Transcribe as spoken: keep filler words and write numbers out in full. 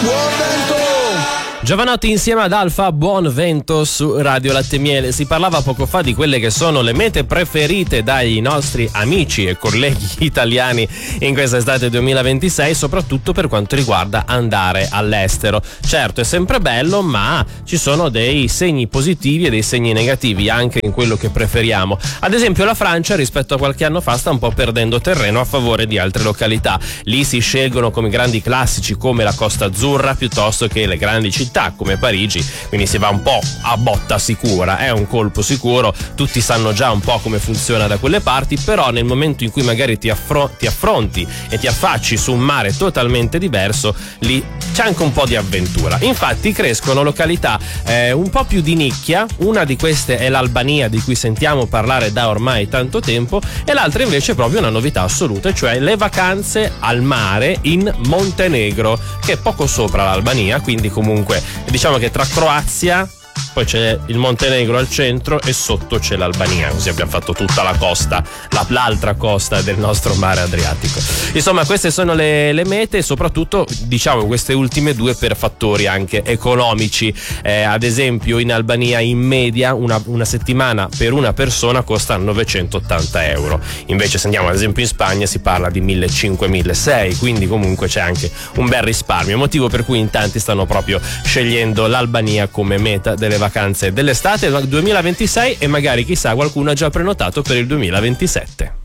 Buon vento! Giovanotti insieme ad Alfa, buon vento su Radio Latte e Miele. Si parlava poco fa di quelle che sono le mete preferite dai nostri amici e colleghi italiani in questa estate duemilaventisei, soprattutto per quanto riguarda andare all'estero. Certo, è sempre bello, ma ci sono dei segni positivi e dei segni negativi anche in quello che preferiamo. Ad esempio la Francia rispetto a qualche anno fa sta un po' perdendo terreno a favore di altre località. Lì si scelgono come grandi classici come la Costa Azzurra piuttosto che le grandi città come Parigi, quindi si va un po' a botta sicura, è un colpo sicuro, tutti sanno già un po' come funziona da quelle parti, però nel momento in cui magari ti, affro- ti affronti e ti affacci su un mare totalmente diverso, lì c'è anche un po' di avventura. Infatti crescono località eh, un po' più di nicchia, una di queste è l'Albania, di cui sentiamo parlare da ormai tanto tempo, e l'altra invece è proprio una novità assoluta, cioè le vacanze al mare in Montenegro, che è poco sopra l'Albania, quindi comunque diciamo che tra Croazia, poi c'è il Montenegro al centro e sotto c'è l'Albania, così abbiamo fatto tutta la costa, la, l'altra costa del nostro mare Adriatico. Insomma, queste sono le, le mete, e soprattutto diciamo queste ultime due per fattori anche economici. Eh, ad esempio in Albania in media una, una settimana per una persona costa novecentottanta euro, invece se andiamo ad esempio in Spagna si parla di millecinquecento milleseicento, quindi comunque c'è anche un bel risparmio, motivo per cui in tanti stanno proprio scegliendo l'Albania come meta delle vacanze dell'estate duemilaventisei, e magari chissà qualcuno ha già prenotato per il duemilaventisette.